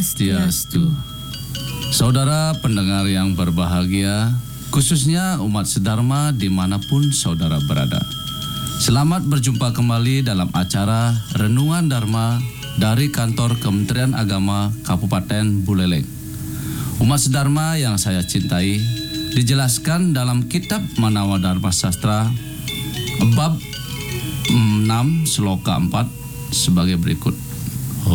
Swastiastu. Saudara pendengar yang berbahagia, khususnya umat sedharma dimanapun saudara berada. Selamat berjumpa kembali dalam acara Renungan Dharma dari kantor Kementerian Agama Kabupaten Buleleng. Umat sedharma yang saya cintai, dijelaskan dalam kitab Manawa Dharma Sastra bab 6 sloka 4 sebagai berikut.